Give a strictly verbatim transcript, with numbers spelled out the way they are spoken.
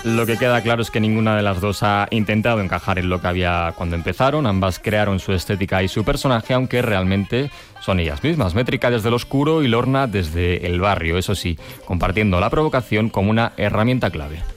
Lo que queda claro es que ninguna de las dos ha intentado encajar en lo que había cuando empezaron. Ambas crearon su estética y su personaje, aunque realmente son ellas mismas. Métrica desde el oscuro y Lorna desde el barrio, eso sí, compartiendo la provocación como una herramienta clave.